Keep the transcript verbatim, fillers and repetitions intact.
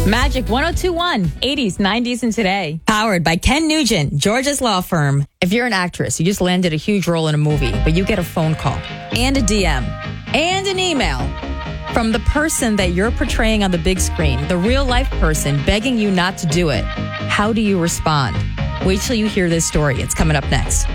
Magic one oh two one, eighties, nineties, and today. Powered by Ken Nugent, Georgia's law firm. If you're an actress, you just landed a huge role in a movie, but you get a phone call and a D M and an email from the person that you're portraying on the big screen, the real life person begging you not to do it. How do you respond? Wait till you hear this story. It's coming up next.